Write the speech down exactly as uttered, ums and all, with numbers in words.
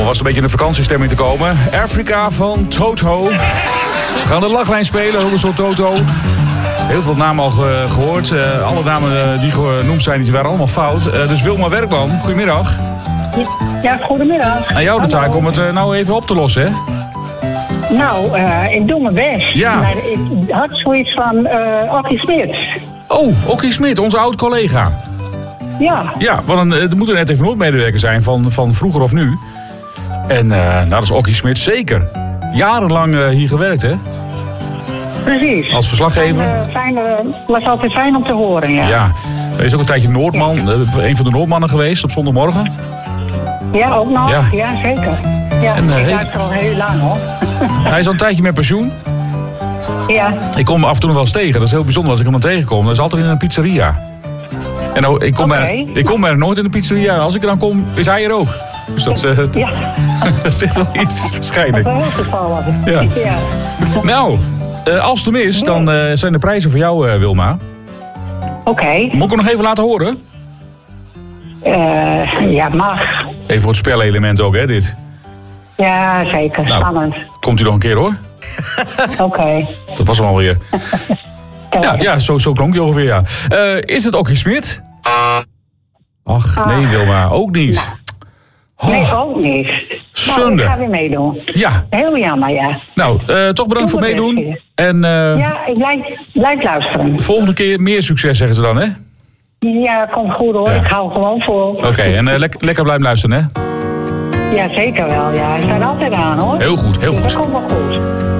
was een beetje in de vakantiestemming te komen. Afrika van Toto. We gaan de lachlijn spelen, Hogeschool Toto. Heel veel namen al ge- gehoord. Uh, alle namen uh, die genoemd zijn, die waren allemaal fout. Uh, dus Wilma Werkman, goedemiddag. Ja, goedemiddag. Aan jou de taak Hallo. om het uh, nou even op te lossen, hè? Nou, uh, ik doe mijn best. Ja. Maar ik had zoiets van uh, Okkie Smit. Oh, Okkie Smit, onze oud-collega. Ja. Ja, want een, er moet er net even een medewerker zijn van, van vroeger of nu. En uh, nou, dat is Okkie Smit zeker. Jarenlang uh, hier gewerkt, hè? Precies. Als verslaggever. Fijn, uh, fijn, uh, was altijd fijn om te horen, ja. Ja, hij is ook een tijdje Noordman, uh, een van de Noordmannen geweest op zondagmorgen. Ja, ook nog. Ja. Ja, zeker. Ja, En, uh, ik heel- luister al heel lang, hoor. Hij is al een tijdje met pensioen. Ja. Ik kom hem af en toe nog wel eens tegen. Dat is heel bijzonder als ik hem dan tegenkom. Dat is altijd in een pizzeria. En nou, ik, kom Oké. er, ik kom er nooit in een pizzeria. En als ik er dan kom, is hij er ook. Dus dat, uh, Ja, dat zegt wel iets, waarschijnlijk. dat is heel toevallig. Ja. Ja. Nou, uh, als het hem is, dan uh, zijn de prijzen voor jou, uh, Wilma. Oké. Moet ik hem nog even laten horen? Uh, ja, mag. Even voor het spelelement ook, hè, dit. Ja, zeker. Nou. Spannend. Komt u nog een keer, hoor. Oké. Dat was hem alweer. Ja, ja zo, zo klonk je ongeveer, ja. Uh, is het Okkie Smit? Ach, nee, Wilma, ook niet. Oh, Nee, ook niet. Nou, zonde. ik ga weer meedoen. Ja, Heel jammer, ja. nou, uh, toch bedankt voor Doe mijn meedoen. best, En uh, Ja, ik blijf, blijf luisteren. volgende keer meer succes, zeggen ze dan, hè? Ja, komt goed hoor. Ja. Ik hou gewoon vol. Oké, en uh, lek- lekker blijven luisteren, hè? Ja, zeker wel. Ja, hij staat altijd aan hoor. Heel goed, heel Dus goed. dat komt wel goed.